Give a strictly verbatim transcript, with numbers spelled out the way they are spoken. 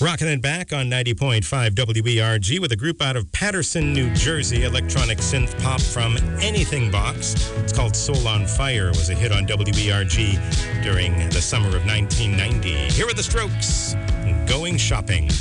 Rocking it back on ninety point five W E R G with a group out of Paterson, New Jersey, electronic synth pop from Anything Box. It's called Soul on Fire. It was a hit on W E R G during the summer of nineteen ninety. Here are the Strokes, Going Shopping.